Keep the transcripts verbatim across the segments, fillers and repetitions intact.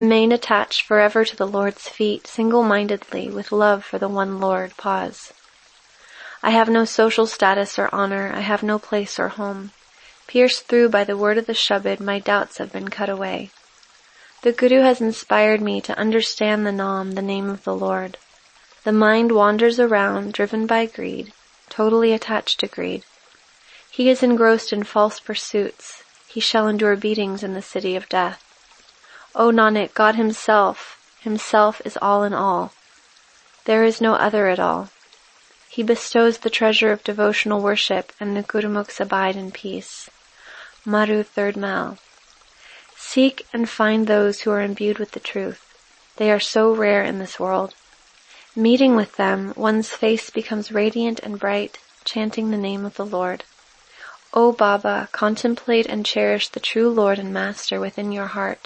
Remain attached forever to the Lord's feet, single-mindedly, with love for the one Lord. Pause. I have no social status or honor. I have no place or home. Pierced through by the word of the Shabad, my doubts have been cut away. The Guru has inspired me to understand the Naam, the name of the Lord. The mind wanders around, driven by greed, totally attached to greed. He is engrossed in false pursuits. He shall endure beatings in the city of death. O Nanak, God himself, himself is all in all. There is no other at all. He bestows the treasure of devotional worship, and the Gurumukhs abide in peace. Maru, third Mahal. Seek and find those who are imbued with the truth. They are so rare in this world. Meeting with them, one's face becomes radiant and bright, chanting the name of the Lord. O Baba, contemplate and cherish the true Lord and Master within your heart.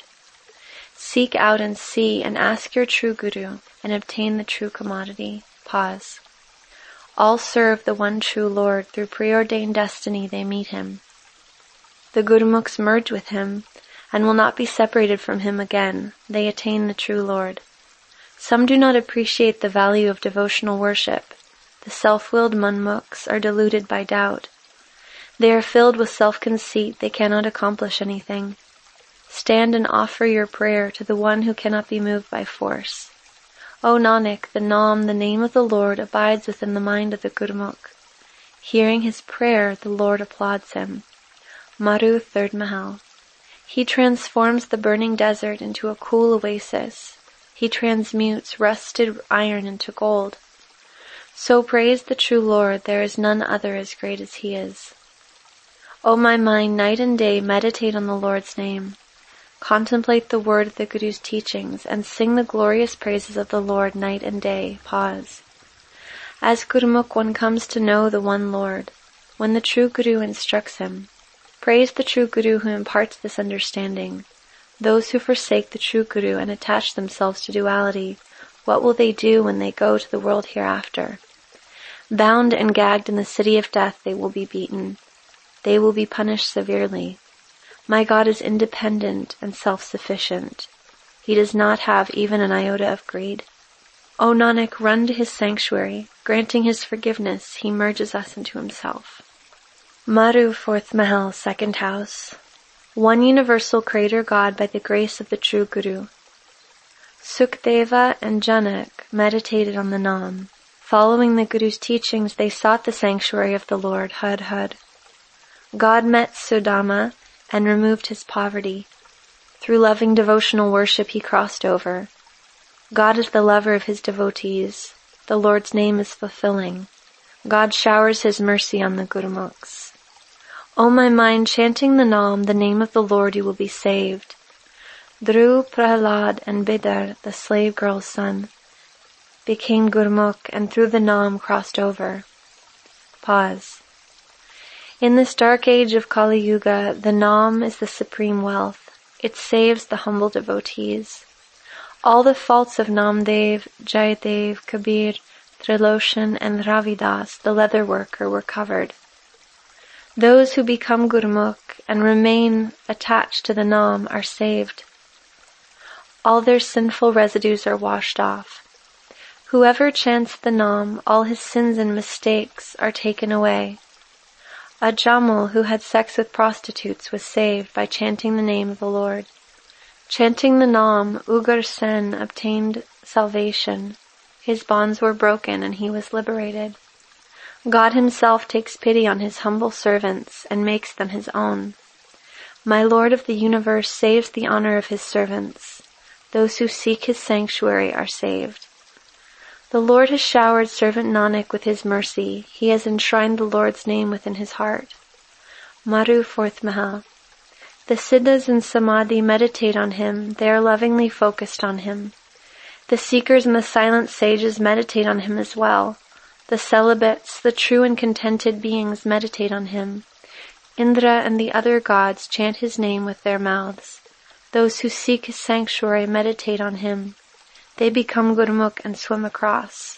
Seek out and see and ask your true Guru and obtain the true commodity. Pause. All serve the one true Lord. Through preordained destiny they meet him. The Gurumukhs merge with him and will not be separated from him again. They attain the true Lord. Some do not appreciate the value of devotional worship. The self-willed Manmukhs are deluded by doubt. They are filled with self-conceit. They cannot accomplish anything. Stand and offer your prayer to the one who cannot be moved by force. O Nanak, the Naam, the name of the Lord, abides within the mind of the Gurumukh. Hearing his prayer, the Lord applauds him. Maru, third Mahal. He transforms the burning desert into a cool oasis. He transmutes rusted iron into gold. So praise the true Lord, there is none other as great as he is. O my mind, night and day meditate on the Lord's name. Contemplate the word of the Guru's teachings and sing the glorious praises of the Lord night and day. Pause. As Gurumukh, one comes to know the one Lord, when the true Guru instructs him. Praise the true Guru who imparts this understanding. Those who forsake the true Guru and attach themselves to duality, what will they do when they go to the world hereafter? Bound and gagged in the city of death, they will be beaten. They will be punished severely. My God is independent and self-sufficient. He does not have even an iota of greed. O Nanak, run to his sanctuary. Granting his forgiveness, he merges us into himself. Maru, fourth Mahal, second house. One universal creator God by the grace of the true Guru. Sukdeva and Janak meditated on the Naam. Following the Guru's teachings, they sought the sanctuary of the Lord, Hud Hud. God met Sudama and removed his poverty. Through loving devotional worship he crossed over. God is the lover of his devotees. The Lord's name is fulfilling. God showers his mercy on the Gurumukhs. O my mind, chanting the Naam, the name of the Lord, you will be saved. Dhruv, Prahlad, and Bidar, the slave girl's son, became Gurumukh and through the Naam crossed over. Pause. In this dark age of Kali Yuga, the Naam is the supreme wealth. It saves the humble devotees. All the faults of Namdev, Jayadev, Kabir, Triloshan, and Ravidas, the leather worker, were covered. Those who become Gurumukh and remain attached to the Naam are saved. All their sinful residues are washed off. Whoever chants the Naam, all his sins and mistakes are taken away. A Jamal who had sex with prostitutes was saved by chanting the name of the Lord. Chanting the Naam, Ugar Sen obtained salvation. His bonds were broken and he was liberated. God himself takes pity on his humble servants and makes them his own. My Lord of the universe saves the honor of his servants. Those who seek his sanctuary are saved. The Lord has showered servant Nanak with his mercy. He has enshrined the Lord's name within his heart. Maru, fourth Mahal. The Siddhas and Samadhi meditate on him. They are lovingly focused on him. The seekers and the silent sages meditate on him as well. The celibates, the true and contented beings meditate on him. Indra and the other gods chant his name with their mouths. Those who seek his sanctuary meditate on him. They become Gurumukh and swim across.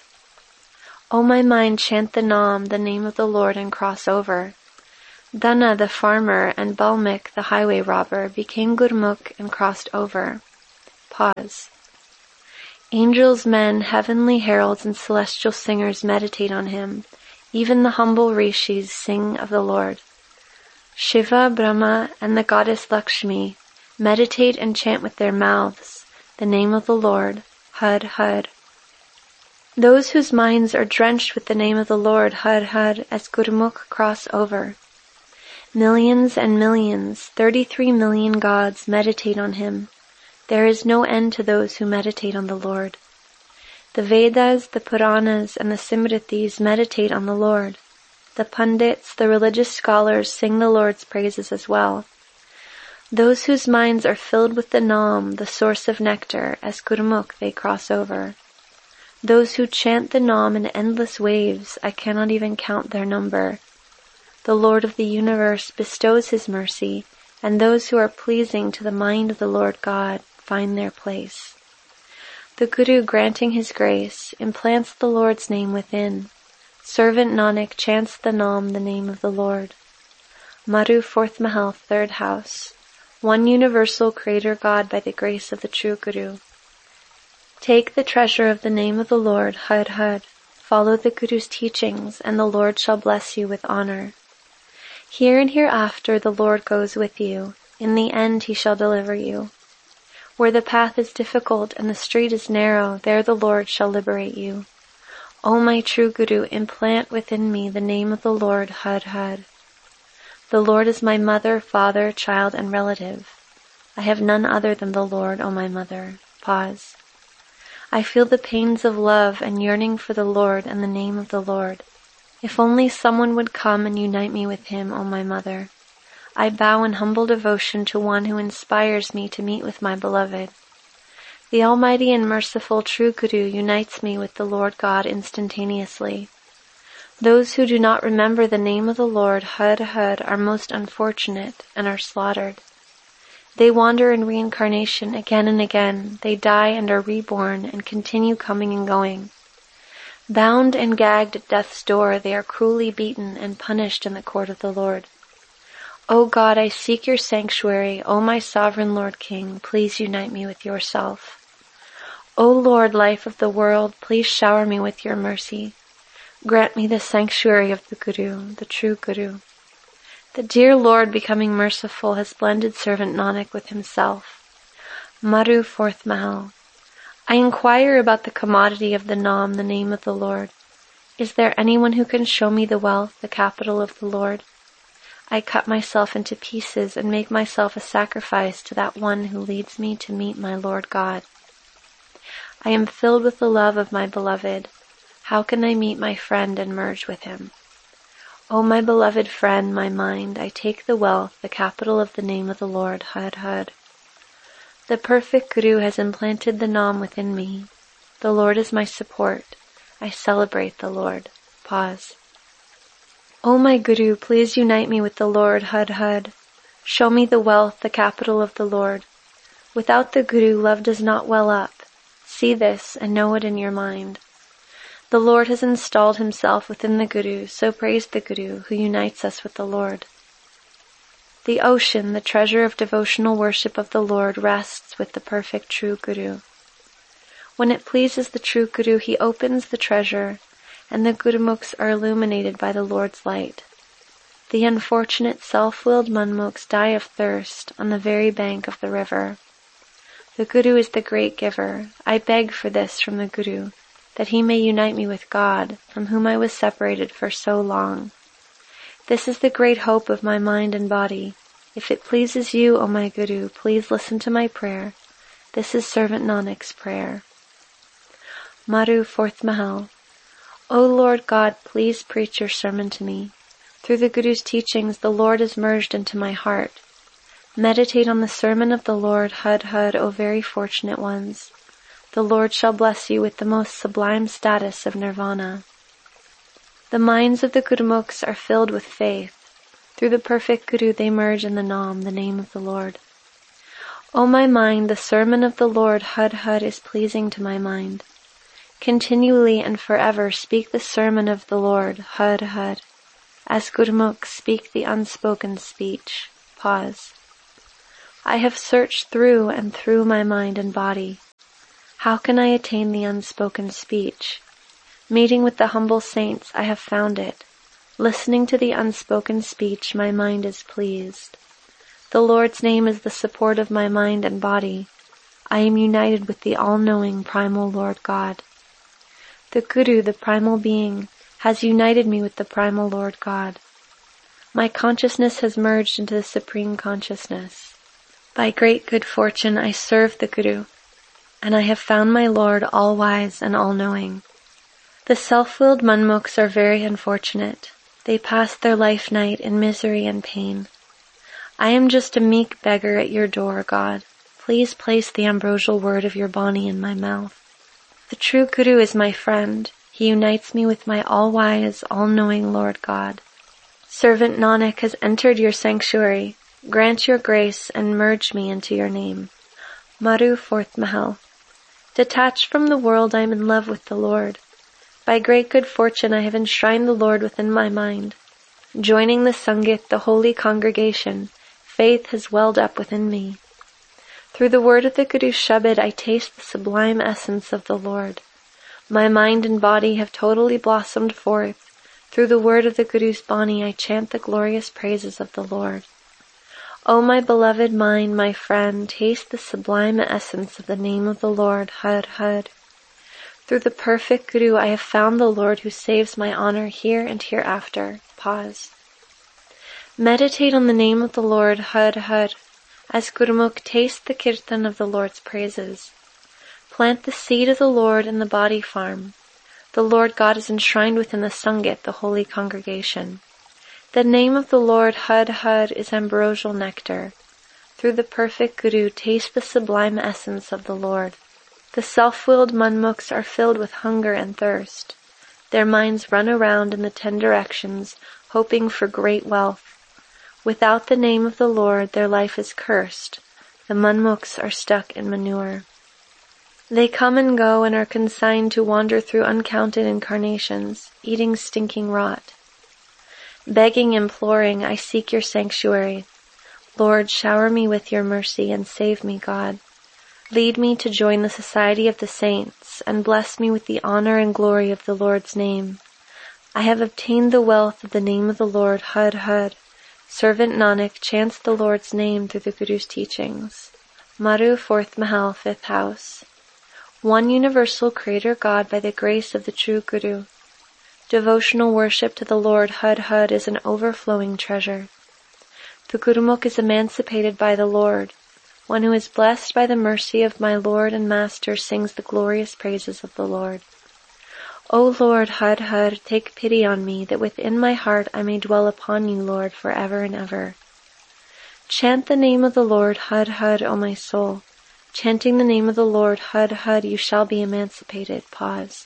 O my mind, chant the Naam, the name of the Lord, and cross over. Dana the farmer and Balmik the highway robber became Gurumukh and crossed over. Pause. Angels, men, heavenly heralds, and celestial singers meditate on him. Even the humble rishis sing of the Lord. Shiva, Brahma, and the goddess Lakshmi meditate and chant with their mouths the name of the Lord, Har Har. Those whose minds are drenched with the name of the Lord, Har Har, as Gurmukh cross over. Millions and millions, thirty-three million gods meditate on him. There is no end to those who meditate on the Lord. The Vedas, the Puranas, and the Simritis meditate on the Lord. The Pandits, the religious scholars, sing the Lord's praises as well. Those whose minds are filled with the Nam, the source of nectar, as Gurmukh they cross over. Those who chant the Nam in endless waves, I cannot even count their number. The Lord of the universe bestows his mercy, and those who are pleasing to the mind of the Lord God find their place. The Guru, granting his grace, implants the Lord's name within. Servant Nanak chants the Nam, the name of the Lord. Maru, fourth Mahal, third house. One universal Creator God by the grace of the true Guru. Take the treasure of the name of the Lord, Har Har. Follow the Guru's teachings, and the Lord shall bless you with honor. Here and hereafter the Lord goes with you. In the end he shall deliver you. Where the path is difficult and the street is narrow, there the Lord shall liberate you. O my true Guru, implant within me the name of the Lord, Har Har. The Lord is my mother, father, child, and relative. I have none other than the Lord, O my mother. Pause. I feel the pains of love and yearning for the Lord and the name of the Lord. If only someone would come and unite me with him, O my mother. I bow in humble devotion to one who inspires me to meet with my beloved. The Almighty and merciful true Guru unites me with the Lord God instantaneously. Those who do not remember the name of the Lord, Har Har, are most unfortunate and are slaughtered. They wander in reincarnation again and again. They die and are reborn and continue coming and going. Bound and gagged at death's door, they are cruelly beaten and punished in the court of the Lord. O God, I seek your sanctuary. O my sovereign Lord King, please unite me with yourself. O Lord, life of the world, please shower me with your mercy. Grant me the sanctuary of the Guru, the true Guru. The dear Lord, becoming merciful, has blended servant Nanak with himself. Maru, fourth Mahal. I inquire about the commodity of the Nam, the name of the Lord. Is there anyone who can show me the wealth, the capital of the Lord? I cut myself into pieces and make myself a sacrifice to that one who leads me to meet my Lord God. I am filled with the love of my beloved. How can I meet my friend and merge with him? O my beloved friend, my mind, I take the wealth, the capital of the name of the Lord, Har Har. The perfect Guru has implanted the Nam within me. The Lord is my support. I celebrate the Lord. Pause. O my Guru, please unite me with the Lord, Har Har. Show me the wealth, the capital of the Lord. Without the Guru, love does not well up. See this and know it in your mind. The Lord has installed himself within the Guru, so praise the Guru who unites us with the Lord. The ocean, the treasure of devotional worship of the Lord, rests with the perfect true Guru. When it pleases the true Guru, he opens the treasure, and the Gurmukhs are illuminated by the Lord's light. The unfortunate self-willed Manmukhs die of thirst on the very bank of the river. The Guru is the great giver. I beg for this from the Guru, that he may unite me with God, from whom I was separated for so long. This is the great hope of my mind and body. If it pleases you, O my Guru, please listen to my prayer. This is servant Nanak's prayer. Maru, fourth Mahal. O Lord God, please preach your sermon to me. Through the Guru's teachings, the Lord is merged into my heart. Meditate on the sermon of the Lord, Har Har, O very fortunate ones. The Lord shall bless you with the most sublime status of nirvana. The minds of the Gurmukhs are filled with faith. Through the perfect Guru they merge in the Nam, the name of the Lord. O my mind, the sermon of the Lord, Har Har, is pleasing to my mind. Continually and forever speak the sermon of the Lord, Har Har. As Gurmukhs speak the unspoken speech. Pause. I have searched through and through my mind and body. How can I attain the unspoken speech? Meeting with the humble saints, I have found it. Listening to the unspoken speech, my mind is pleased. The Lord's name is the support of my mind and body. I am united with the all-knowing primal Lord God. The Guru, the primal being, has united me with the primal Lord God. My consciousness has merged into the supreme consciousness. By great good fortune I serve the Guru, and I have found my Lord all-wise and all-knowing. The self-willed Manmukhs are very unfortunate. They pass their life night in misery and pain. I am just a meek beggar at your door, God. Please place the ambrosial word of your Bani in my mouth. The true Guru is my friend. He unites me with my all-wise, all-knowing Lord God. Servant Nanak has entered your sanctuary. Grant your grace and merge me into your name. Maru, fourth Mahal. Detached from the world, I am in love with the Lord. By great good fortune, I have enshrined the Lord within my mind. Joining the Sangit, the holy congregation, faith has welled up within me. Through the word of the Guru Shabad, I taste the sublime essence of the Lord. My mind and body have totally blossomed forth. Through the word of the Guru's Bani, I chant the glorious praises of the Lord. O my beloved mind, my friend, taste the sublime essence of the name of the Lord, Har Har. Through the perfect Guru, I have found the Lord who saves my honor here and hereafter. Pause. Meditate on the name of the Lord, Har Har. As Gurmukh, taste the kirtan of the Lord's praises. Plant the seed of the Lord in the body farm. The Lord God is enshrined within the Sangit, the holy congregation. The name of the Lord, Har Har, is ambrosial nectar. Through the perfect Guru, taste the sublime essence of the Lord. The self-willed Manmukhs are filled with hunger and thirst. Their minds run around in the ten directions, hoping for great wealth. Without the name of the Lord, their life is cursed. The Manmukhs are stuck in manure. They come and go and are consigned to wander through uncounted incarnations, eating stinking rot. Begging, imploring, I seek your sanctuary. Lord, shower me with your mercy and save me, God. Lead me to join the society of the saints and bless me with the honor and glory of the Lord's name. I have obtained the wealth of the name of the Lord, Har Har. Servant Nanak chants the Lord's name through the Guru's teachings. Maru, fourth Mahal, fifth house. One universal Creator God by the grace of the true Guru. Devotional worship to the Lord, Har Har, is an overflowing treasure. The Gurmukh is emancipated by the Lord. One who is blessed by the mercy of my Lord and Master sings the glorious praises of the Lord. O Lord, Har Har, take pity on me, that within my heart I may dwell upon you, Lord, forever and ever. Chant the name of the Lord, Har Har, O my soul. Chanting the name of the Lord, Har Har, you shall be emancipated. Pause.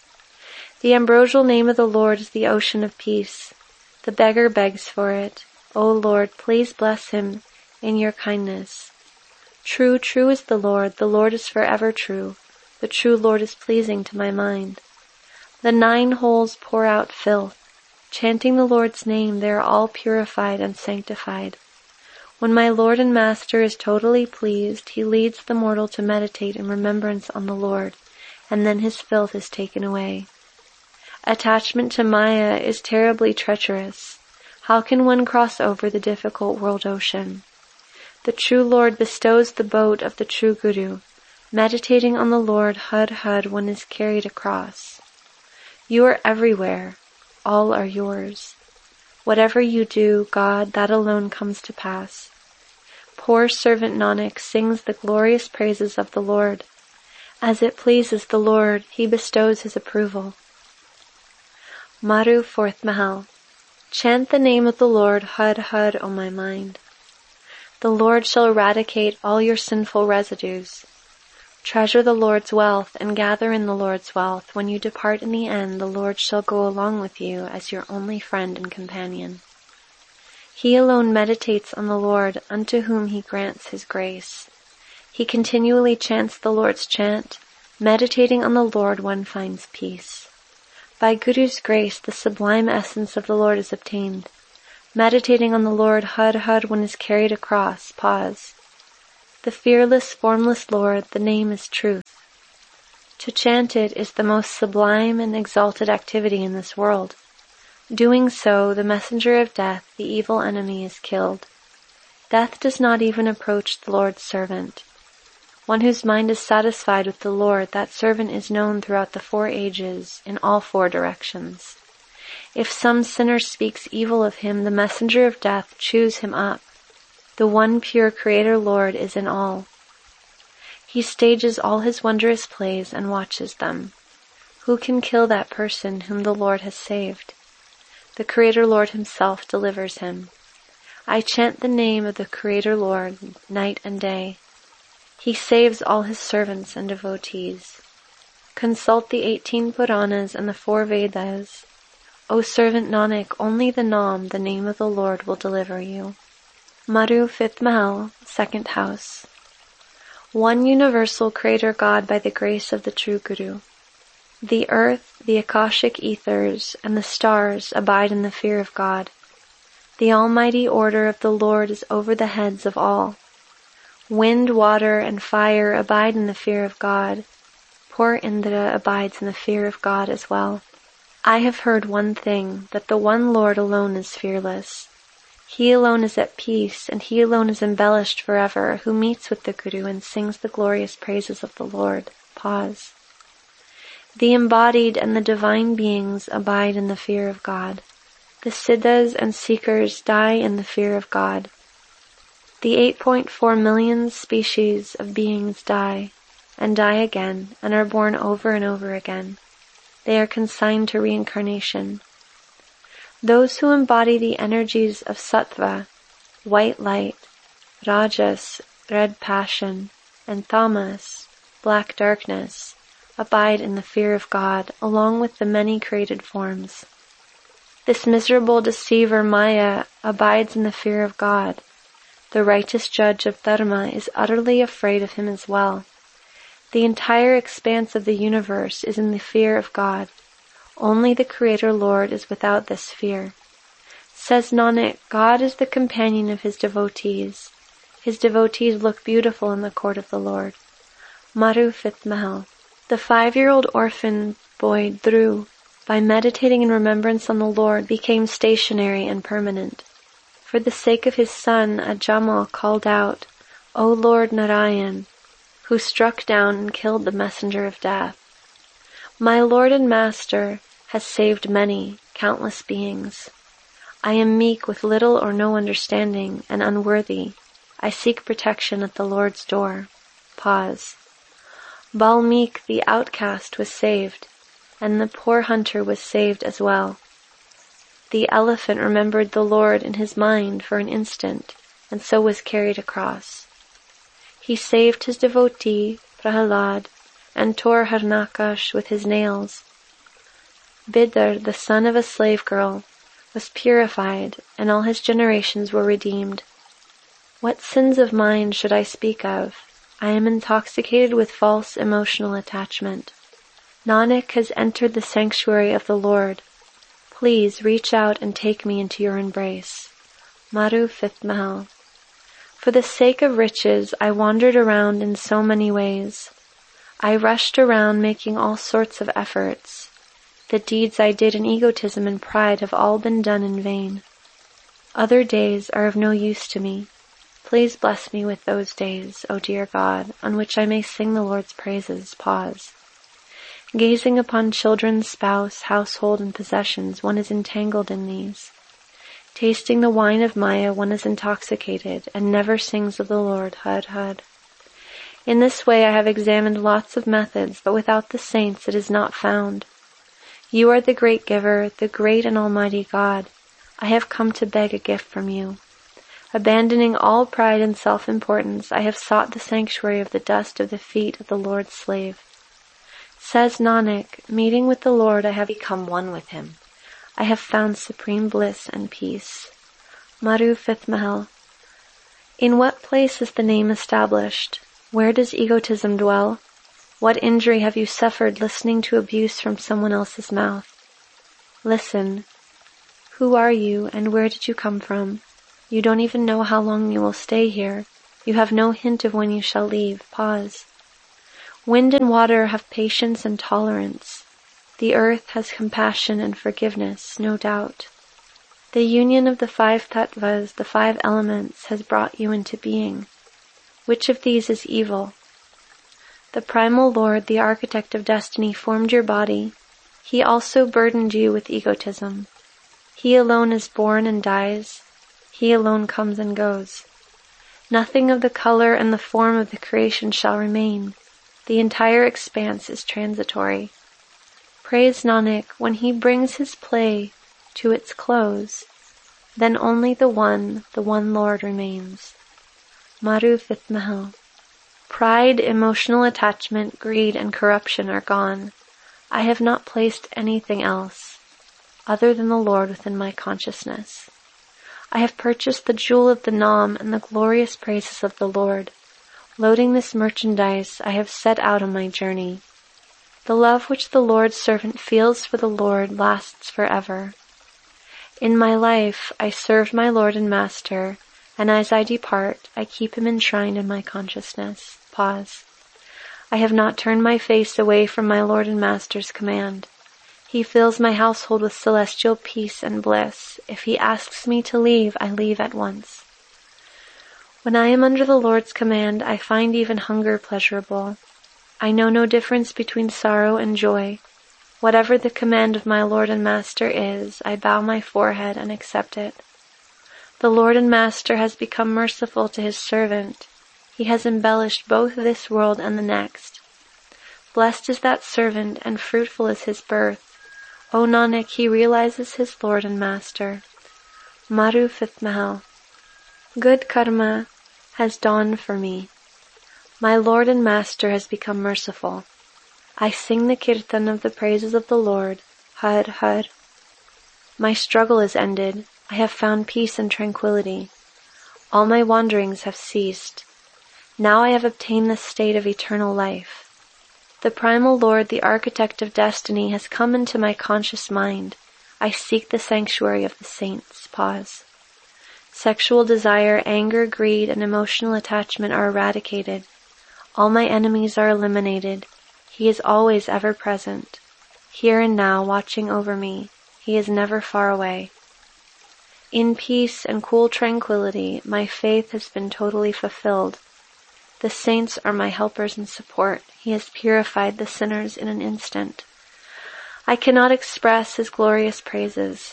The ambrosial name of the Lord is the ocean of peace. The beggar begs for it. O Lord, please bless him in your kindness. True, true is the Lord. The Lord is forever true. The true Lord is pleasing to my mind. The nine holes pour out filth. Chanting the Lord's name, they are all purified and sanctified. When my Lord and Master is totally pleased, he leads the mortal to meditate in remembrance on the Lord, and then his filth is taken away. Attachment to Maya is terribly treacherous. How can one cross over the difficult world ocean? The true Lord bestows the boat of the true Guru. Meditating on the Lord, Har Har, one is carried across. You are everywhere. All are yours. Whatever you do, God, that alone comes to pass. Poor servant Nanak sings the glorious praises of the Lord. As it pleases the Lord, he bestows his approval. Maru, fourth Mahal. Chant the name of the Lord, Har Har, O my mind. The Lord shall eradicate all your sinful residues. Treasure the Lord's wealth and gather in the Lord's wealth. When you depart in the end, the Lord shall go along with you as your only friend and companion. He alone meditates on the Lord, unto whom he grants his grace. He continually chants the Lord's chant. Meditating on the Lord, one finds peace. By Guru's grace, the sublime essence of the Lord is obtained. Meditating on the Lord, Har Har, one is carried across. Pause. The fearless, formless Lord, the name is truth. To chant it is the most sublime and exalted activity in this world. Doing so, the messenger of death, the evil enemy, is killed. Death does not even approach the Lord's servant. One whose mind is satisfied with the Lord, that servant is known throughout the four ages, in all four directions. If some sinner speaks evil of him, the messenger of death chews him up. The one pure Creator Lord is in all. He stages all his wondrous plays and watches them. Who can kill that person whom the Lord has saved? The Creator Lord himself delivers him. I chant the name of the Creator Lord night and day. He saves all his servants and devotees. Consult the eighteen Puranas and the four Vedas. O servant Nanak, only the Nam, the name of the Lord, will deliver you. Madhu, fifth Mahal, second house. One universal Creator God by the grace of the true Guru. The earth, the Akashic ethers, and the stars abide in the fear of God. The almighty order of the Lord is over the heads of all. Wind, water, and fire abide in the fear of God. Poor Indra abides in the fear of God as well. I have heard one thing, that the one Lord alone is fearless. He alone is at peace, and he alone is embellished forever, who meets with the Guru and sings the glorious praises of the Lord. Pause. The embodied and the divine beings abide in the fear of God. The Siddhas and Seekers die in the fear of God. The eight point four million species of beings die, and die again, and are born over and over again. They are consigned to reincarnation. Those who embody the energies of Sattva, white light, Rajas, red passion, and Tamas, black darkness, abide in the fear of God, along with the many created forms. This miserable deceiver Maya abides in the fear of God. The righteous judge of Dharma is utterly afraid of him as well. The entire expanse of the universe is in the fear of God. Only the Creator Lord is without this fear. Says Nanak, God is the companion of his devotees. His devotees look beautiful in the court of the Lord. Madhu, fifth Mahal. The five-year-old orphan boy Dhru, by meditating in remembrance on the Lord, became stationary and permanent. For the sake of his son, Ajamal called out, O Lord Narayan, who struck down and killed the messenger of death. My Lord and Master has saved many, countless beings. I am meek with little or no understanding and unworthy. I seek protection at the Lord's door. Pause. Balmeek the outcast was saved, and the poor hunter was saved as well. The elephant remembered the Lord in his mind for an instant, and so was carried across. He saved his devotee, Prahalad, and tore Harnakash with his nails. Bidar, the son of a slave girl, was purified, and all his generations were redeemed. What sins of mine should I speak of? I am intoxicated with false emotional attachment. Nanak has entered the sanctuary of the Lord. Please reach out and take me into your embrace. Madhu, fifth Mahal. For the sake of riches, I wandered around in so many ways. I rushed around making all sorts of efforts. The deeds I did in egotism and pride have all been done in vain. Other days are of no use to me. Please bless me with those days, O dear God, on which I may sing the Lord's praises. Pause. Gazing upon children, spouse, household, and possessions, one is entangled in these. Tasting the wine of Maya, one is intoxicated, and never sings of the Lord, Har Har. In this way I have examined lots of methods, but without the saints it is not found. You are the great giver, the great and almighty God. I have come to beg a gift from you. Abandoning all pride and self-importance, I have sought the sanctuary of the dust of the feet of the Lord's slave. Says Nanak, meeting with the Lord I have become one with him. I have found supreme bliss and peace. Madhu, fifth Mahal. In what place is the name established? Where does egotism dwell? What injury have you suffered listening to abuse from someone else's mouth? Listen. Who are you and where did you come from? You don't even know how long you will stay here. You have no hint of when you shall leave. Pause. Wind and water have patience and tolerance. The earth has compassion and forgiveness, no doubt. The union of the five tattvas, the five elements, has brought you into being. Which of these is evil? The primal Lord, the architect of destiny, formed your body. He also burdened you with egotism. He alone is born and dies. He alone comes and goes. Nothing of the color and the form of the creation shall remain. The entire expanse is transitory. Praise Nanak, when he brings his play to its close, then only the one, the one Lord remains. Madhu Fifth Mahal. Pride, emotional attachment, greed, and corruption are gone. I have not placed anything else other than the Lord within my consciousness. I have purchased the jewel of the Nam and the glorious praises of the Lord. Loading this merchandise, I have set out on my journey. The love which the Lord's servant feels for the Lord lasts forever. In my life, I served my Lord and Master, and as I depart, I keep him enshrined in my consciousness. Pause. I have not turned my face away from my Lord and Master's command. He fills my household with celestial peace and bliss. If he asks me to leave, I leave at once. When I am under the Lord's command, I find even hunger pleasurable. I know no difference between sorrow and joy. Whatever the command of my Lord and Master is, I bow my forehead and accept it. The Lord and Master has become merciful to his servant. He has embellished both this world and the next. Blessed is that servant, and fruitful is his birth. O Nanak, he realizes his Lord and Master. Madhu Fifth Mahal. Good karma has dawned for me. My Lord and Master has become merciful. I sing the kirtan of the praises of the Lord. Har Har. My struggle is ended. I have found peace and tranquility. All my wanderings have ceased. Now I have obtained the state of eternal life. The primal Lord, the architect of destiny, has come into my conscious mind. I seek the sanctuary of the saints. Pause. Sexual desire, anger, greed, and emotional attachment are eradicated. All my enemies are eliminated. He is always ever present. Here and now, watching over me. He is never far away. In peace and cool tranquility, my faith has been totally fulfilled. The saints are my helpers and support. He has purified the sinners in an instant. I cannot express his glorious praises.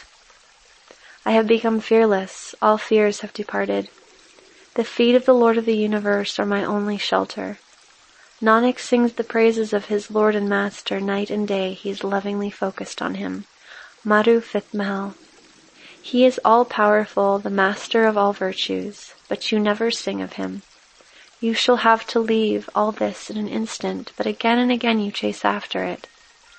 I have become fearless. All fears have departed. The feet of the Lord of the universe are my only shelter. Nanak sings the praises of his Lord and Master night and day. He is lovingly focused on him. Madhu Fifth Mahal. He is all-powerful, the master of all virtues, but you never sing of him. You shall have to leave all this in an instant, but again and again you chase after it.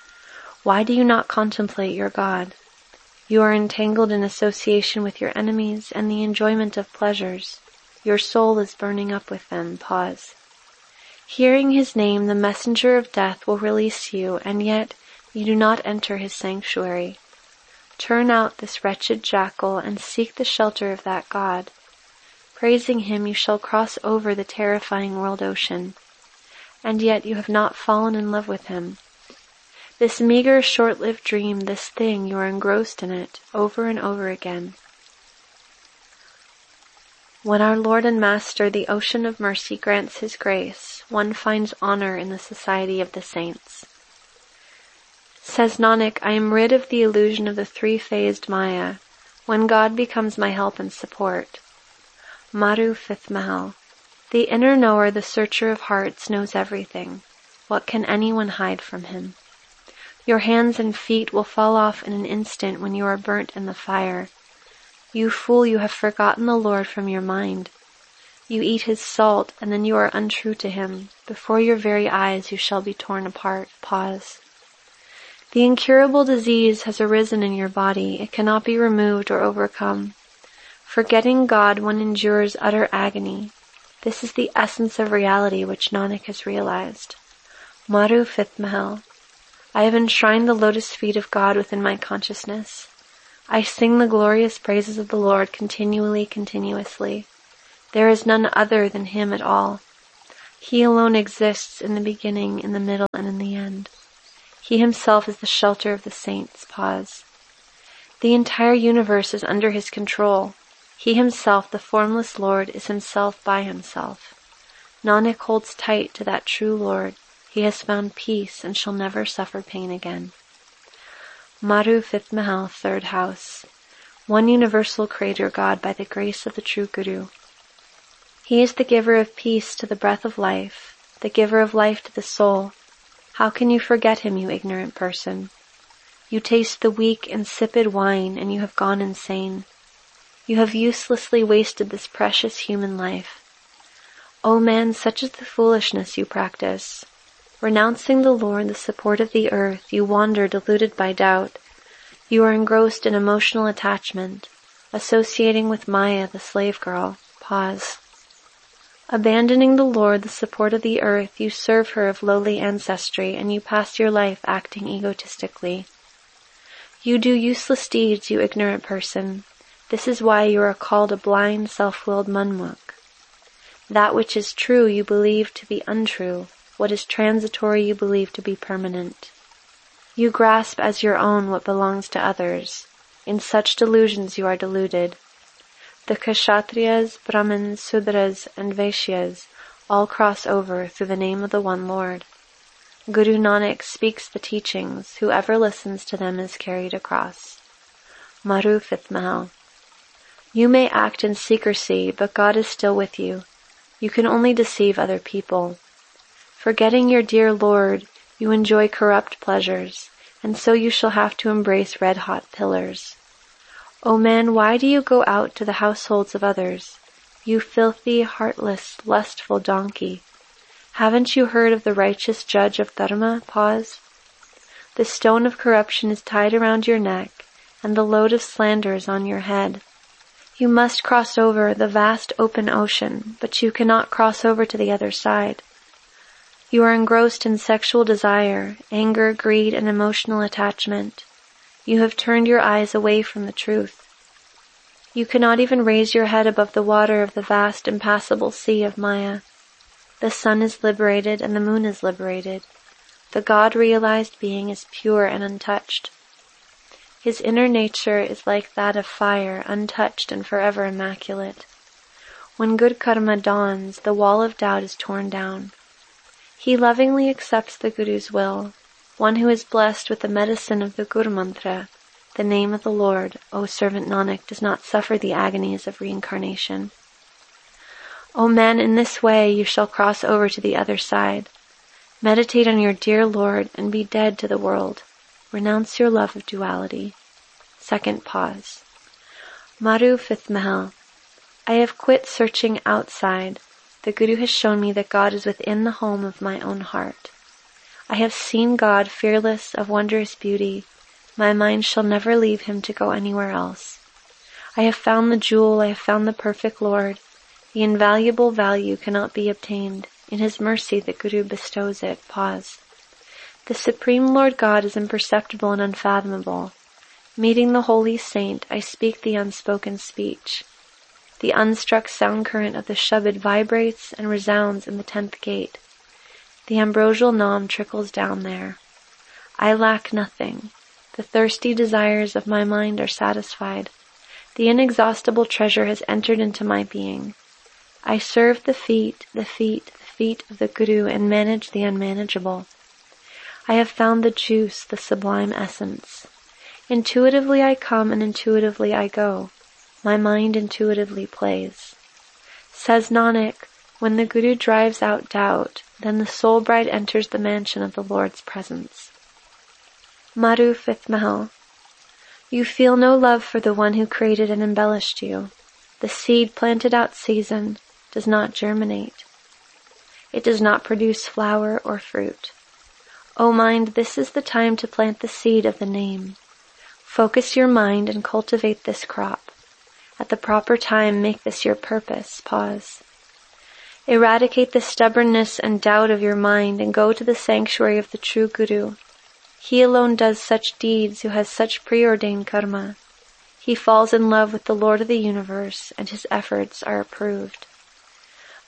Why do you not contemplate your God? You are entangled in association with your enemies and the enjoyment of pleasures. Your soul is burning up with them. Pause. Hearing his name, the messenger of death will release you, and yet you do not enter his sanctuary. Turn out this wretched jackal and seek the shelter of that God. Praising him, you shall cross over the terrifying world ocean. And yet you have not fallen in love with him. This meager, short-lived dream, this thing, you are engrossed in it, over and over again. When our Lord and Master, the ocean of mercy, grants his grace, one finds honor in the society of the saints. Says Nanak, I am rid of the illusion of the three-phased Maya, when God becomes my help and support. Madhu Fifth Mahal. The inner knower, the searcher of hearts, knows everything. What can anyone hide from him? Your hands and feet will fall off in an instant when you are burnt in the fire. You fool, you have forgotten the Lord from your mind. You eat his salt, and then you are untrue to him. Before your very eyes you shall be torn apart. Pause. The incurable disease has arisen in your body. It cannot be removed or overcome. Forgetting God, one endures utter agony. This is the essence of reality which Nanak has realized. Madhu Fifth Mahal. I have enshrined the lotus feet of God within my consciousness. I sing the glorious praises of the Lord continually, continuously. There is none other than him at all. He alone exists in the beginning, in the middle, and in the end. He himself is the shelter of the saints. Pause. The entire universe is under his control. He himself, the formless Lord, is himself by himself. Nanak holds tight to that true Lord. He has found peace and shall never suffer pain again. Madhu, fifth Mahal, third house. One universal Creator God by the grace of the true Guru. He is the giver of peace to the breath of life, the giver of life to the soul. How can you forget him, you ignorant person? You taste the weak, insipid wine, and you have gone insane. You have uselessly wasted this precious human life. O man, such is the foolishness you practice. Renouncing the Lord, the support of the earth, you wander deluded by doubt. You are engrossed in emotional attachment, associating with Maya, the slave girl. Pause. Abandoning the Lord, the support of the earth, you serve her of lowly ancestry, and you pass your life acting egotistically. You do useless deeds, you ignorant person. This is why you are called a blind, self-willed manmuk. That which is true you believe to be untrue. What is transitory you believe to be permanent. You grasp as your own what belongs to others. In such delusions you are deluded. The Kshatriyas, Brahmins, Sudras, and Vaishyas all cross over through the name of the one Lord. Guru Nanak speaks the teachings. Whoever listens to them is carried across. Maru, fifth Mahal. You may act in secrecy, but God is still with you. You can only deceive other people. Forgetting your dear Lord, you enjoy corrupt pleasures, and so you shall have to embrace red-hot pillars. O man, why do you go out to the households of others? You filthy, heartless, lustful donkey. Haven't you heard of the righteous judge of Dharma? Pause. The stone of corruption is tied around your neck, and the load of slander is on your head. You must cross over the vast open ocean, but you cannot cross over to the other side. You are engrossed in sexual desire, anger, greed, and emotional attachment. You have turned your eyes away from the truth. You cannot even raise your head above the water of the vast impassable sea of Maya. The sun is liberated and the moon is liberated. The God-realized being is pure and untouched. His inner nature is like that of fire, untouched and forever immaculate. When good karma dawns, the wall of doubt is torn down. He lovingly accepts the Guru's will. One who is blessed with the medicine of the Guru Mantra, the name of the Lord, O servant Nanak, does not suffer the agonies of reincarnation. O man, in this way you shall cross over to the other side. Meditate on your dear Lord and be dead to the world. Renounce your love of duality. Second pause. Maru, fifth Mahal. I have quit searching outside. The Guru has shown me that God is within the home of my own heart. I have seen God fearless, of wondrous beauty. My mind shall never leave him to go anywhere else. I have found the jewel, I have found the perfect Lord. The invaluable value cannot be obtained. In his mercy the Guru bestows it. Pause. The Supreme Lord God is imperceptible and unfathomable. Meeting the holy saint, I speak the unspoken speech. The unstruck sound current of the Shabad vibrates and resounds in the tenth gate. The ambrosial Nam trickles down there. I lack nothing. The thirsty desires of my mind are satisfied. The inexhaustible treasure has entered into my being. I serve the feet, the feet, the feet of the Guru and manage the unmanageable. I have found the juice, the sublime essence. Intuitively I come and intuitively I go. My mind intuitively plays. Says Nanak, when the Guru drives out doubt, then the soul bride enters the mansion of the Lord's presence. Maru, fifth Mahal. You feel no love for the one who created and embellished you. The seed planted out season does not germinate. It does not produce flower or fruit. O mind, this is the time to plant the seed of the name. Focus your mind and cultivate this crop. At the proper time, make this your purpose. Pause. Eradicate the stubbornness and doubt of your mind and go to the sanctuary of the true Guru. He alone does such deeds who has such preordained karma. He falls in love with the Lord of the universe and his efforts are approved.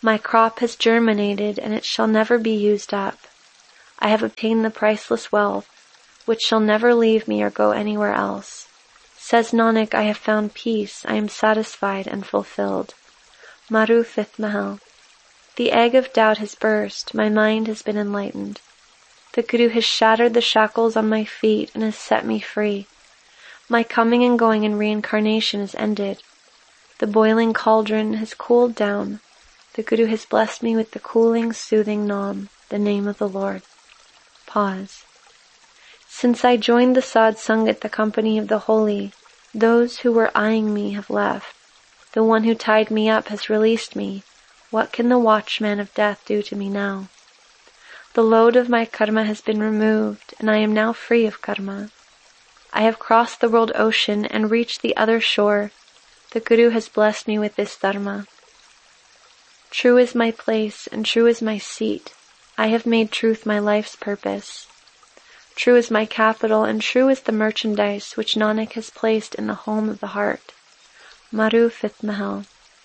My crop has germinated, and it shall never be used up. I have obtained the priceless wealth, which shall never leave me or go anywhere else. Says Nanak, I have found peace, I am satisfied and fulfilled. Maru Fifth Mahal. The egg of doubt has burst, my mind has been enlightened. The Guru has shattered the shackles on my feet and has set me free. My coming and going in reincarnation is ended. The boiling cauldron has cooled down. The Guru has blessed me with the cooling, soothing Nam, the name of the Lord. Pause. Since I joined the Sadh Sangat, the company of the holy, those who were eyeing me have left. The one who tied me up has released me. What can the watchman of death do to me now? The load of my karma has been removed, and I am now free of karma. I have crossed the world ocean and reached the other shore. The Guru has blessed me with this dharma. True is my place, and true is my seat. I have made truth my life's purpose. True is my capital, and true is the merchandise which Nanak has placed in the home of the heart. Maru Fifth Mahal.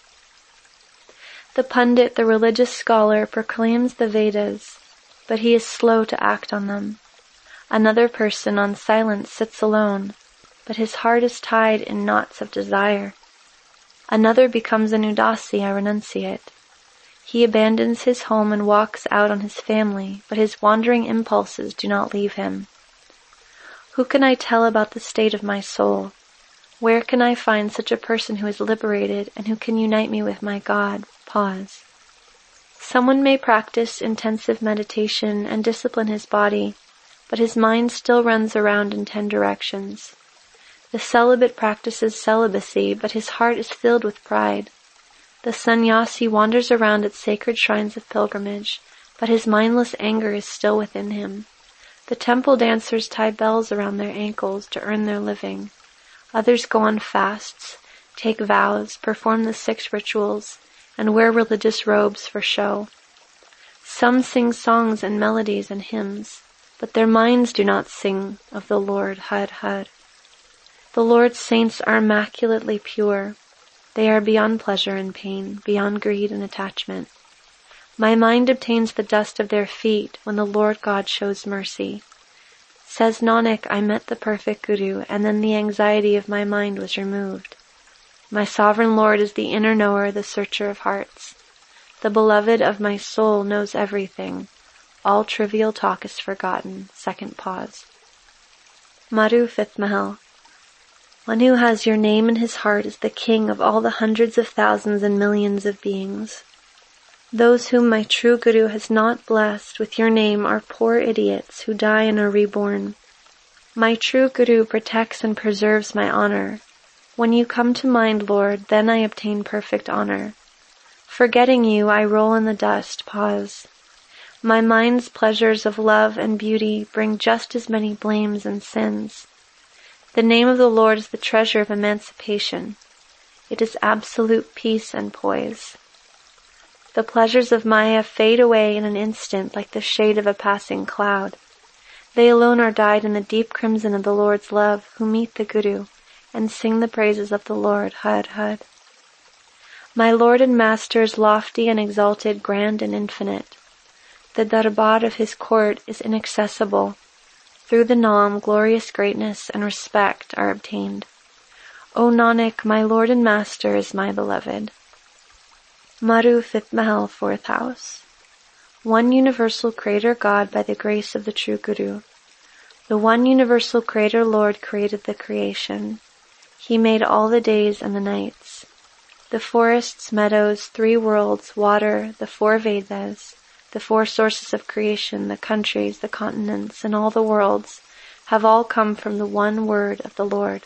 The Pundit, the religious scholar, proclaims the Vedas, but he is slow to act on them. Another person on silence sits alone, but his heart is tied in knots of desire. Another becomes an Udasi, a renunciate. He abandons his home and walks out on his family, but his wandering impulses do not leave him. Who can I tell about the state of my soul? Where can I find such a person who is liberated and who can unite me with my God? Pause. Someone may practice intensive meditation and discipline his body, but his mind still runs around in ten directions. The celibate practices celibacy, but his heart is filled with pride. The sannyasi wanders around at sacred shrines of pilgrimage, but his mindless anger is still within him. The temple dancers tie bells around their ankles to earn their living. Others go on fasts, take vows, perform the six rituals, and wear religious robes for show. Some sing songs and melodies and hymns, but their minds do not sing of the Lord Har Har. The Lord's saints are immaculately pure. They are beyond pleasure and pain, beyond greed and attachment. My mind obtains the dust of their feet when the Lord God shows mercy. Says Nanak, I met the perfect Guru, and then the anxiety of my mind was removed. My sovereign Lord is the inner knower, the searcher of hearts. The beloved of my soul knows everything. All trivial talk is forgotten. Second pause. Maru Fifth Mahal. One who has your name in his heart is the king of all the hundreds of thousands and millions of beings. Those whom my true Guru has not blessed with your name are poor idiots who die and are reborn. My true Guru protects and preserves my honor. When you come to mind, Lord, then I obtain perfect honor. Forgetting you, I roll in the dust. Pause. My mind's pleasures of love and beauty bring just as many blames and sins. The name of the Lord is the treasure of emancipation. It is absolute peace and poise. The pleasures of Maya fade away in an instant like the shade of a passing cloud. They alone are dyed in the deep crimson of the Lord's love who meet the Guru and sing the praises of the Lord Har Har. My Lord and Master is lofty and exalted, grand and infinite. The darbar of his court is inaccessible. Through the Nam, glorious greatness and respect are obtained. O Nanak, my Lord and Master is my beloved. Maru Fifth Mahal, Fourth House. One universal Creator God by the grace of the true Guru. The one universal Creator Lord created the creation. He made all the days and the nights. The forests, meadows, three worlds, water, the four Vedas, the four sources of creation, the countries, the continents, and all the worlds have all come from the one word of the Lord.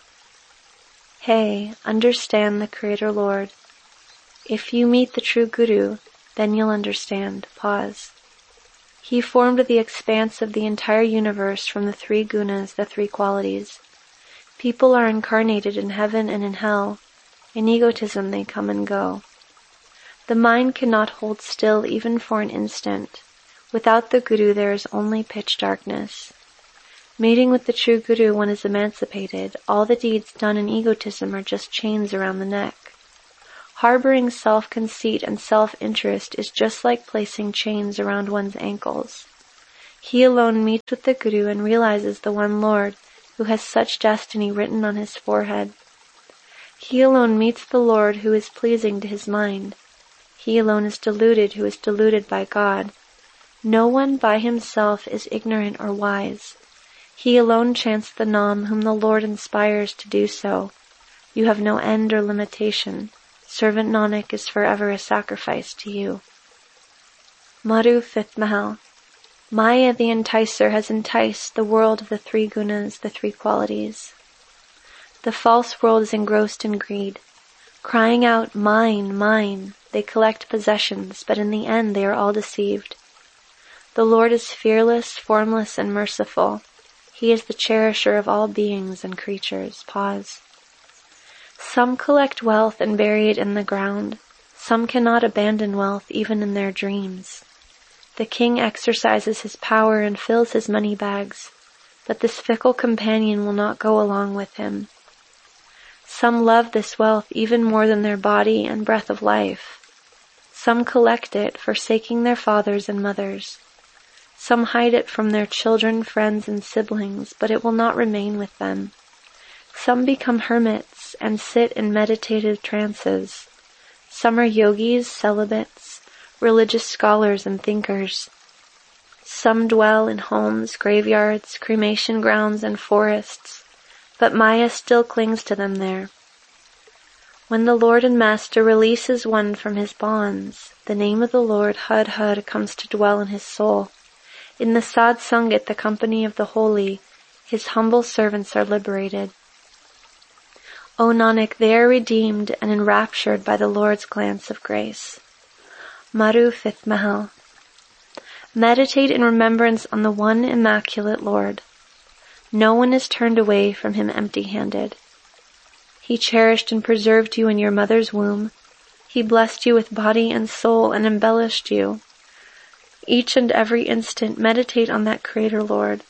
Hey, understand the Creator Lord. If you meet the true Guru, then you'll understand. Pause. He formed the expanse of the entire universe from the three gunas, the three qualities. People are incarnated in heaven and in hell. In egotism they come and go. The mind cannot hold still even for an instant. Without the Guru there is only pitch darkness. Meeting with the true Guru, one is emancipated. All the deeds done in egotism are just chains around the neck. Harboring self-conceit and self-interest is just like placing chains around one's ankles. He alone meets with the Guru and realizes the one Lord who has such destiny written on his forehead. He alone meets the Lord who is pleasing to his mind. He alone is deluded who is deluded by God. No one by himself is ignorant or wise. He alone chants the Nam whom the Lord inspires to do so. You have no end or limitation. Servant Nanak is forever a sacrifice to you. Madhu, fifth Mahal. Maya the enticer has enticed the world of the three gunas, the three qualities. The false world is engrossed in greed. Crying out, mine, mine, they collect possessions, but in the end they are all deceived. The Lord is fearless, formless, and merciful. He is the cherisher of all beings and creatures. Pause. Some collect wealth and bury it in the ground. Some cannot abandon wealth even in their dreams. The king exercises his power and fills his money bags, but this fickle companion will not go along with him. Some love this wealth even more than their body and breath of life. Some collect it, forsaking their fathers and mothers. Some hide it from their children, friends, and siblings, but it will not remain with them. Some become hermits and sit in meditative trances. Some are yogis, celibates, religious scholars and thinkers. Some dwell in homes, graveyards, cremation grounds, and forests, but Maya still clings to them there. When the Lord and Master releases one from his bonds, the name of the Lord, Hud Hud, comes to dwell in his soul. In the Sad Sangat, the company of the holy, his humble servants are liberated. O Nanak, they are redeemed and enraptured by the Lord's glance of grace. Madhu, fifth Mahal. Meditate in remembrance on the one immaculate Lord. No one is turned away from him empty-handed. He cherished and preserved you in your mother's womb. He blessed you with body and soul and embellished you. Each and every instant meditate on that Creator Lord.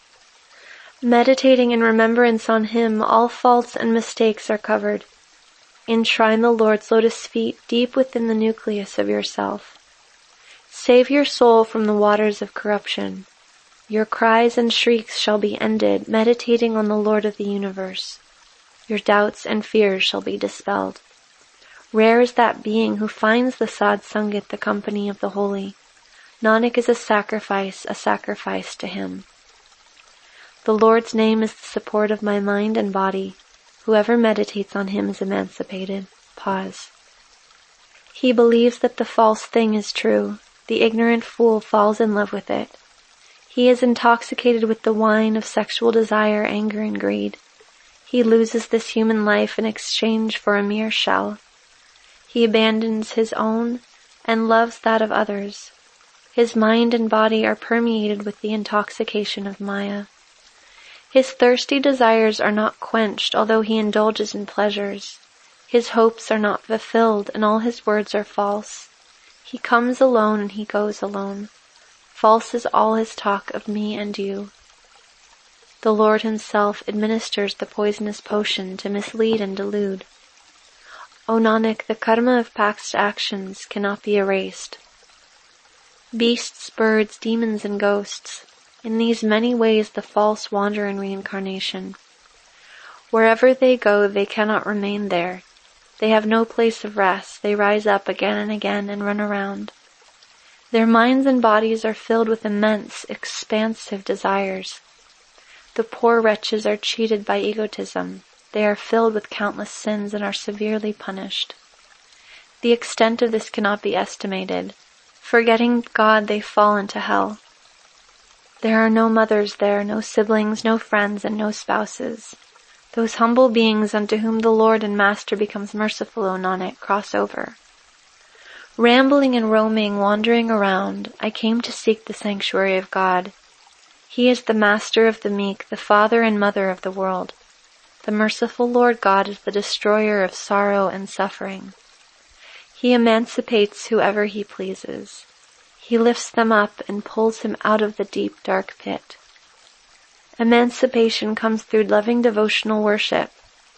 Meditating in remembrance on him, all faults and mistakes are covered. Enshrine the Lord's lotus feet deep within the nucleus of yourself. Save your soul from the waters of corruption. Your cries and shrieks shall be ended, meditating on the Lord of the universe. Your doubts and fears shall be dispelled. Rare is that being who finds the Sad Sangat, the company of the holy. Nanak is a sacrifice, a sacrifice to him. The Lord's name is the support of my mind and body. Whoever meditates on him is emancipated. Pause. He believes that the false thing is true. The ignorant fool falls in love with it. He is intoxicated with the wine of sexual desire, anger, and greed. He loses this human life in exchange for a mere shell. He abandons his own and loves that of others. His mind and body are permeated with the intoxication of Maya. His thirsty desires are not quenched, although he indulges in pleasures. His hopes are not fulfilled, and all his words are false. He comes alone and he goes alone. False is all his talk of me and you. The Lord himself administers the poisonous potion to mislead and delude. O Nanak, the karma of past actions cannot be erased. Beasts, birds, demons, and ghosts, in these many ways the false wander in reincarnation. Wherever they go, they cannot remain there. They have no place of rest. They rise up again and again and run around. Their minds and bodies are filled with immense, expansive desires. The poor wretches are cheated by egotism. They are filled with countless sins and are severely punished. The extent of this cannot be estimated. Forgetting God, they fall into hell. There are no mothers there, no siblings, no friends, and no spouses. Those humble beings unto whom the Lord and Master becomes merciful, O Nanak, cross over. Rambling and roaming, wandering around, I came to seek the sanctuary of God. He is the Master of the meek, the Father and Mother of the world. The merciful Lord God is the destroyer of sorrow and suffering. He emancipates whoever he pleases. He lifts them up and pulls him out of the deep, dark pit. Emancipation comes through loving devotional worship.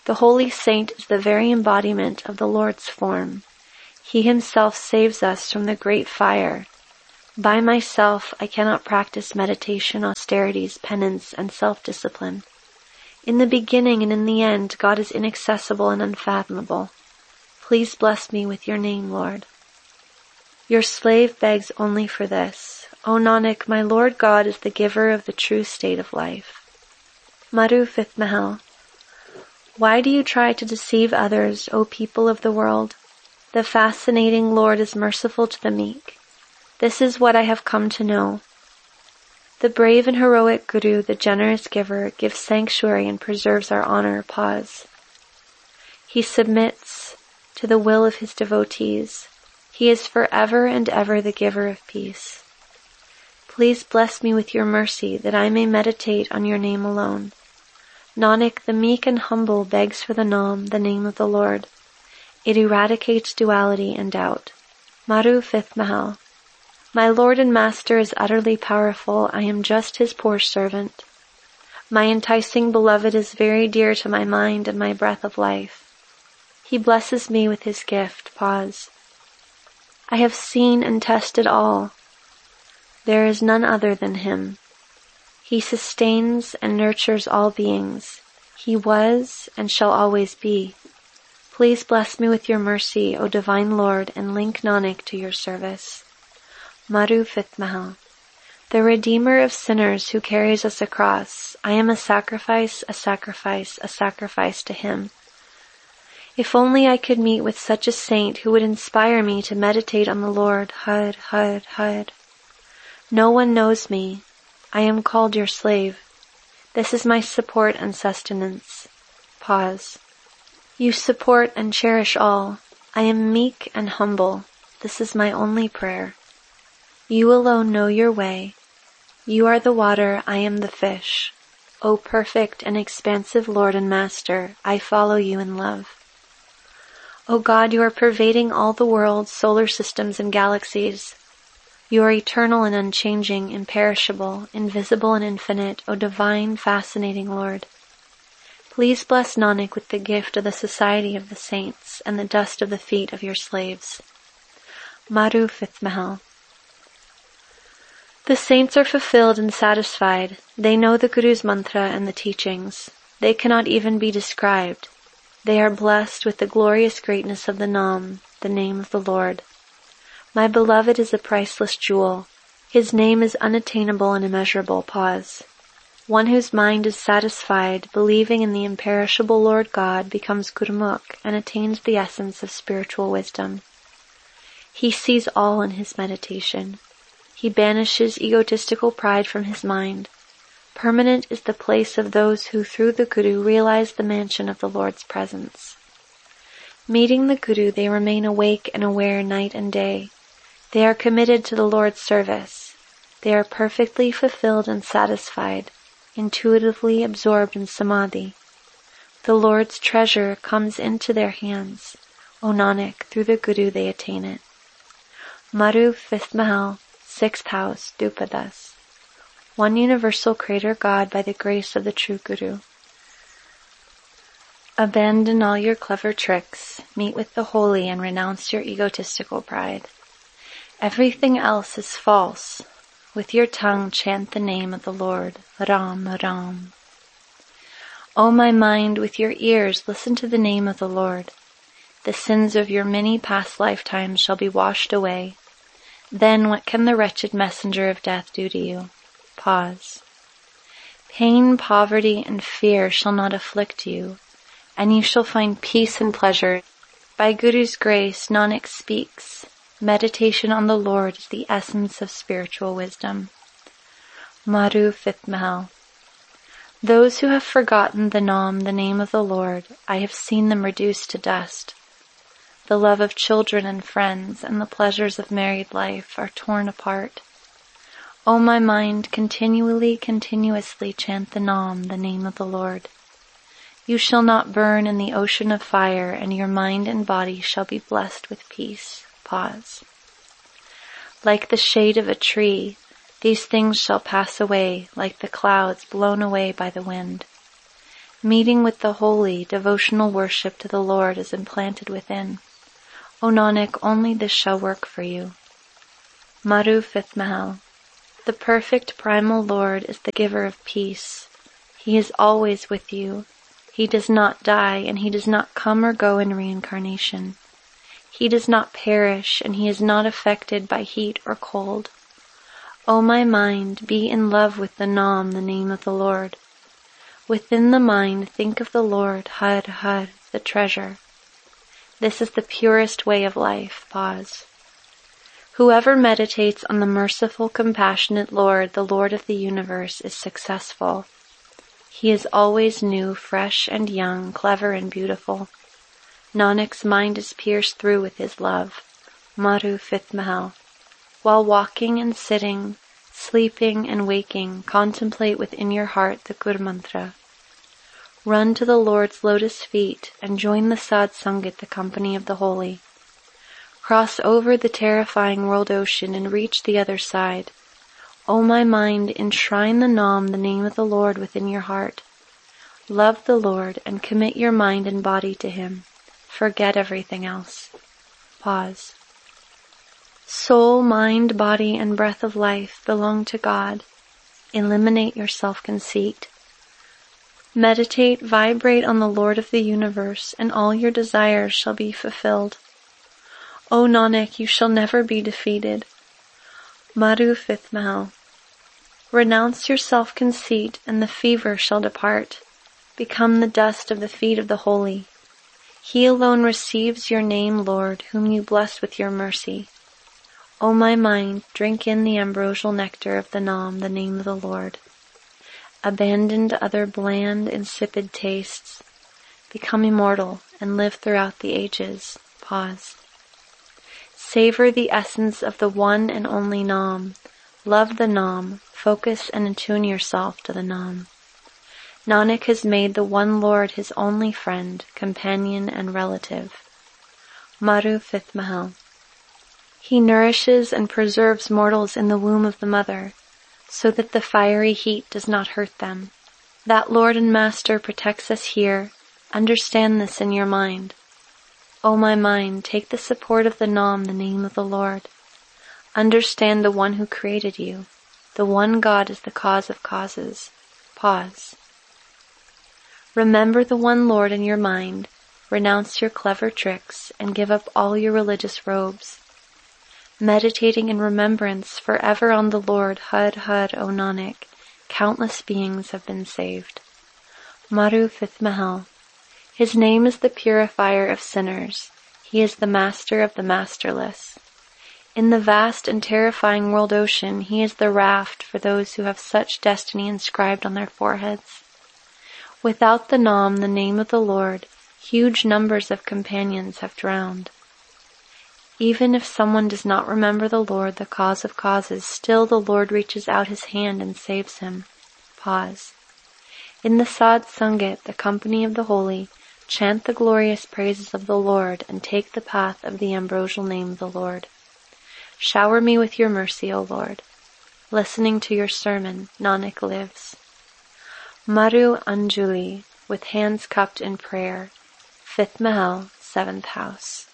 The holy saint is the very embodiment of the Lord's form. He himself saves us from the great fire. By myself I cannot practice meditation, austerities, penance, and self-discipline. In the beginning and in the end, God is inaccessible and unfathomable. Please bless me with your name, Lord. Your slave begs only for this. O Nanak, my Lord God is the giver of the true state of life. Madhu fifth Mahal. Why do you try to deceive others, O people of the world? The fascinating Lord is merciful to the meek. This is what I have come to know. The brave and heroic Guru, the generous giver, gives sanctuary and preserves our honor. Pause. He submits to the will of his devotees. He is forever and ever the giver of peace. Please bless me with your mercy that I may meditate on your name alone. Nanak, the meek and humble begs for the Nam, the name of the Lord. It eradicates duality and doubt. Madhu fifth Mahal. My Lord and Master is utterly powerful. I am just his poor servant. My enticing beloved is very dear to my mind and my breath of life. He blesses me with his gift. Pause. I have seen and tested all. There is none other than him. He sustains and nurtures all beings. He was and shall always be. Please bless me with your mercy, O Divine Lord, and link Nanak to your service. Madhu fifth Mahal. The Redeemer of sinners who carries us across. I am a sacrifice, a sacrifice, a sacrifice to him. If only I could meet with such a saint who would inspire me to meditate on the Lord. Har, har, har. No one knows me. I am called your slave. This is my support and sustenance. Pause. You support and cherish all. I am meek and humble. This is my only prayer. You alone know your way. You are the water, I am the fish. O perfect and expansive Lord and Master, I follow you in love. O God, you are pervading all the worlds, solar systems, and galaxies. You are eternal and unchanging, imperishable, invisible and infinite, O divine, fascinating Lord. Please bless Nanak with the gift of the society of the saints and the dust of the feet of your slaves. Madhu fifth Mahal. The saints are fulfilled and satisfied. They know the Guru's mantra and the teachings. They cannot even be described. They are blessed with the glorious greatness of the Nam, the name of the Lord. My beloved is a priceless jewel. His name is unattainable and immeasurable. Pause. One whose mind is satisfied, believing in the imperishable Lord God, becomes Gurmukh and attains the essence of spiritual wisdom. He sees all in his meditation. He banishes egotistical pride from his mind. Permanent is the place of those who through the Guru realize the mansion of the Lord's presence. Meeting the Guru, they remain awake and aware night and day. They are committed to the Lord's service. They are perfectly fulfilled and satisfied, intuitively absorbed in samadhi. The Lord's treasure comes into their hands. O Nanak, through the Guru they attain it. Madhu fifth Mahal, sixth house, Dupadas. One universal creator God by the grace of the true Guru. Abandon all your clever tricks, meet with the holy and renounce your egotistical pride. Everything else is false. With your tongue chant the name of the Lord, Ram, Ram. O my mind, with your ears listen to the name of the Lord. The sins of your many past lifetimes shall be washed away. Then what can the wretched messenger of death do to you? Pause. Pain, poverty, and fear shall not afflict you, and you shall find peace and pleasure. By Guru's grace, Nanak speaks. Meditation on the Lord is the essence of spiritual wisdom. Madhu fifth Mahal. Those who have forgotten the Nam, the name of the Lord, I have seen them reduced to dust. The love of children and friends and the pleasures of married life are torn apart. O my mind, continually, continuously chant the Nam, the name of the Lord. You shall not burn in the ocean of fire, and your mind and body shall be blessed with peace. Pause. Like the shade of a tree, these things shall pass away, like the clouds blown away by the wind. Meeting with the holy, devotional worship to the Lord is implanted within. O Nanak, only this shall work for you. Madhu Fifth Mahal. The perfect primal Lord is the giver of peace. He is always with you. He does not die, and he does not come or go in reincarnation. He does not perish, and he is not affected by heat or cold. O my mind, be in love with the Nam, the name of the Lord. Within the mind, think of the Lord, Har Har, the treasure. This is the purest way of life. Pause. Whoever meditates on the merciful, compassionate Lord, the Lord of the universe, is successful. He is always new, fresh and young, clever and beautiful. Nanak's mind is pierced through with his love. Madhu Fifth Mahal. While walking and sitting, sleeping and waking, contemplate within your heart the Gur Mantra. Run to the Lord's lotus feet and join the Sad Sangat, the company of the holy. Cross over the terrifying world ocean and reach the other side. O my mind, enshrine the Nam, the name of the Lord, within your heart. Love the Lord and commit your mind and body to him. Forget everything else. Pause. Soul, mind, body, and breath of life belong to God. Eliminate your self-conceit. Meditate, vibrate on the Lord of the universe, and all your desires shall be fulfilled. O Nanak, you shall never be defeated. Madhu Fifth Mahal. Renounce your self-conceit, and the fever shall depart. Become the dust of the feet of the holy. He alone receives your name, Lord, whom you bless with your mercy. O my mind, drink in the ambrosial nectar of the Nam, the name of the Lord. Abandon other bland, insipid tastes. Become immortal and live throughout the ages. Pause. Savor the essence of the one and only Nam. Love the Nam. Focus and attune yourself to the Nam. Nanak has made the one Lord his only friend, companion, and relative. Madhu Fifth Mahal. He nourishes and preserves mortals in the womb of the mother, so that the fiery heat does not hurt them. That Lord and Master protects us here. Understand this in your mind. O my mind, take the support of the Nam, the name of the Lord. Understand the one who created you. The one God is the cause of causes. Pause. Remember the one Lord in your mind, renounce your clever tricks, and give up all your religious robes. Meditating in remembrance forever on the Lord, Har Har, O Nanak, countless beings have been saved. Madhu Fifth Mahal. His name is the purifier of sinners. He is the master of the masterless. In the vast and terrifying world ocean, he is the raft for those who have such destiny inscribed on their foreheads. Without the Nam, the name of the Lord, huge numbers of companions have drowned. Even if someone does not remember the Lord, the cause of causes, still the Lord reaches out his hand and saves him. Pause. In the Sad Sangat, the company of the holy, chant the glorious praises of the Lord and take the path of the ambrosial name of the Lord. Shower me with your mercy, O Lord. Listening to your sermon, Nanak lives. Madhu Anjali, with hands cupped in prayer. Fifth Mahal, Seventh House.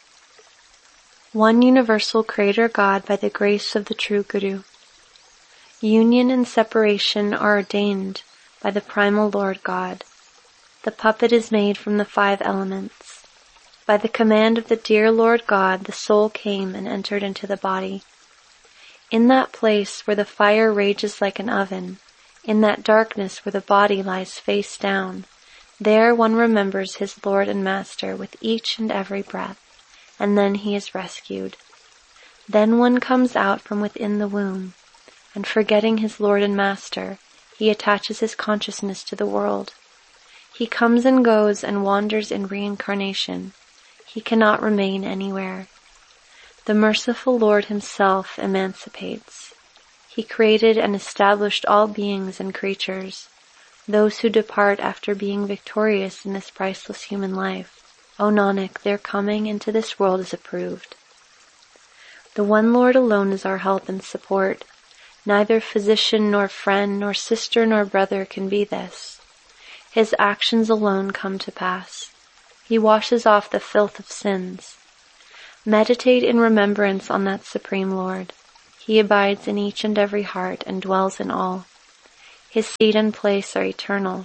One universal Creator God by the grace of the true Guru. Union and separation are ordained by the primal Lord God. The puppet is made from the five elements. By the command of the dear Lord God, the soul came and entered into the body. In that place where the fire rages like an oven, in that darkness where the body lies face down, there one remembers his Lord and Master with each and every breath, and then he is rescued. Then one comes out from within the womb, and forgetting his Lord and Master, he attaches his consciousness to the world. He comes and goes and wanders in reincarnation. He cannot remain anywhere. The merciful Lord himself emancipates. He created and established all beings and creatures. Those who depart after being victorious in this priceless human life, O Nanak, their coming into this world is approved. The one Lord alone is our help and support. Neither physician nor friend nor sister nor brother can be this. His actions alone come to pass. He washes off the filth of sins. Meditate in remembrance on that Supreme Lord. He abides in each and every heart and dwells in all. His seat and place are eternal.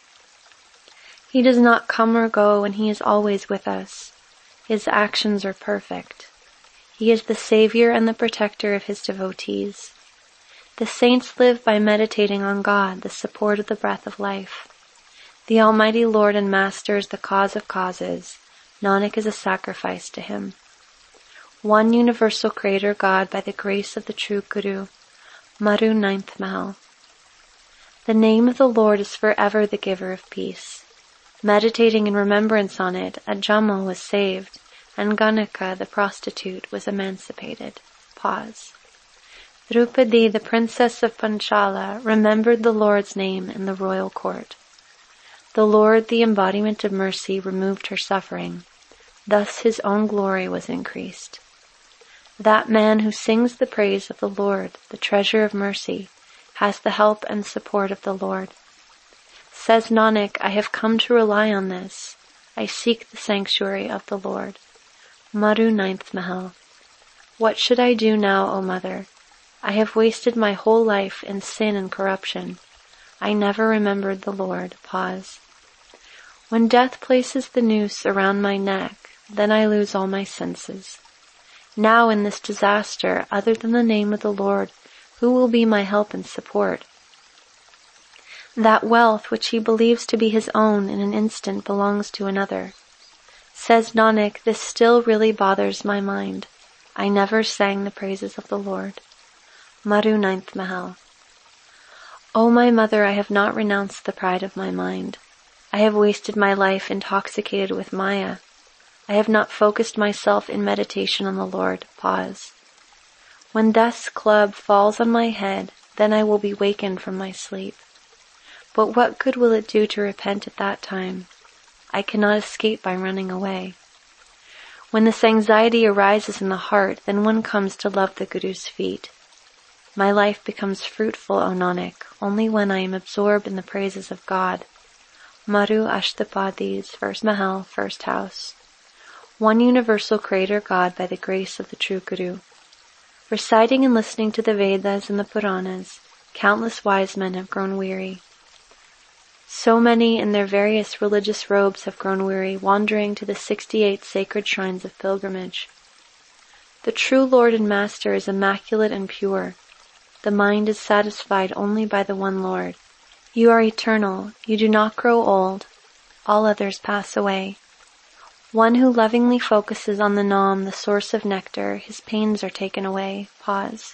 He does not come or go, and he is always with us. His actions are perfect. He is the Savior and the protector of his devotees. The saints live by meditating on God, the support of the breath of life. The Almighty Lord and Master is the cause of causes. Nanak is a sacrifice to him. One universal Creator God by the grace of the true Guru. Madhu ninth Mahal. The name of the Lord is forever the giver of peace. Meditating in remembrance on it, Ajamma was saved, and Ganaka, the prostitute, was emancipated. Pause. Draupadi, the princess of Panchala, remembered the Lord's name in the royal court. The Lord, the embodiment of mercy, removed her suffering. Thus his own glory was increased. That man who sings the praise of the Lord, the treasure of mercy, has the help and support of the Lord. Says Nanak, I have come to rely on this. I seek the sanctuary of the Lord. Madhu ninth Mahal. What should I do now, O mother? I have wasted my whole life in sin and corruption. I never remembered the Lord. Pause. When death places the noose around my neck, then I lose all my senses. Now in this disaster, other than the name of the Lord, who will be my help and support? That wealth which he believes to be his own in an instant belongs to another. Says Nanak, this still really bothers my mind. I never sang the praises of the Lord. Madhu ninth Mahal. O my mother, I have not renounced the pride of my mind. I have wasted my life intoxicated with Maya. I have not focused myself in meditation on the Lord. Pause. When death's club falls on my head, then I will be wakened from my sleep. But what good will it do to repent at that time? I cannot escape by running away. When this anxiety arises in the heart, then one comes to love the Guru's feet. My life becomes fruitful, O Nanak, only when I am absorbed in the praises of God. Madhu Ashtapadis, first Mahal, first house. One universal Creator God by the grace of the true Guru. Reciting and listening to the Vedas and the Puranas, countless wise men have grown weary. So many in their various religious robes have grown weary, wandering to the sixty-eight sacred shrines of pilgrimage. The true Lord and Master is immaculate and pure. The mind is satisfied only by the one Lord. You are eternal. You do not grow old. All others pass away. One who lovingly focuses on the Nam, the source of nectar, his pains are taken away. Pause.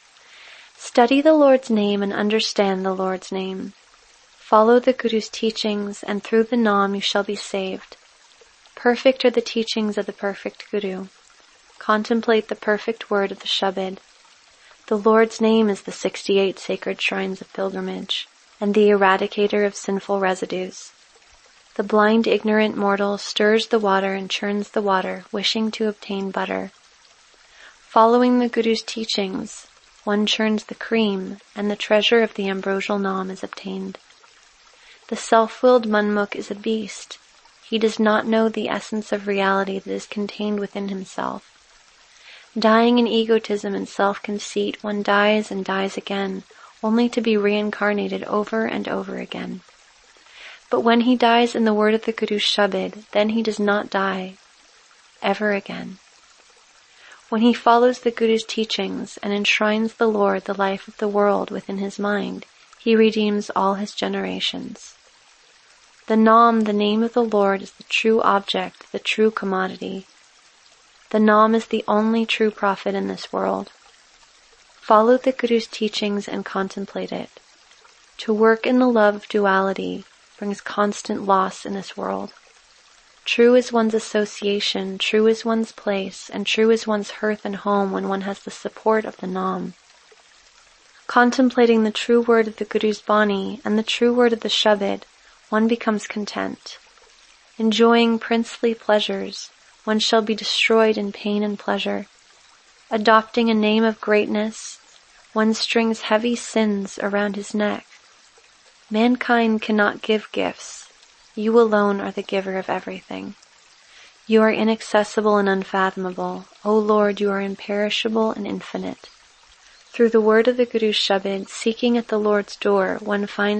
Study the Lord's name and understand the Lord's name. Follow the Guru's teachings, and through the Nam you shall be saved. Perfect are the teachings of the perfect Guru. Contemplate the perfect word of the Shabad. The Lord's name is the sixty-eight sacred shrines of pilgrimage, and the eradicator of sinful residues. The blind, ignorant mortal stirs the water and churns the water, wishing to obtain butter. Following the Guru's teachings, one churns the cream, and the treasure of the ambrosial Nam is obtained. The self-willed Manmukh is a beast. He does not know the essence of reality that is contained within himself. Dying in egotism and self-conceit, one dies and dies again, only to be reincarnated over and over again. But when he dies in the word of the Guru's Shabad, then he does not die ever again. When he follows the Guru's teachings and enshrines the Lord, the life of the world, within his mind, he redeems all his generations. The Nam, the name of the Lord, is the true object, the true commodity. The Nam is the only true prophet in this world. Follow the Guru's teachings and contemplate it. To work in the love of duality brings constant loss in this world. True is one's association, true is one's place, and true is one's hearth and home when one has the support of the Nam. Contemplating the true word of the Guru's Bani and the true word of the Shabad, one becomes content. Enjoying princely pleasures, one shall be destroyed in pain and pleasure. Adopting a name of greatness, one strings heavy sins around his neck. Mankind cannot give gifts. You alone are the giver of everything. You are inaccessible and unfathomable. O Lord, you are imperishable and infinite. Through the word of the Guru Shabad, seeking at the Lord's door, one finds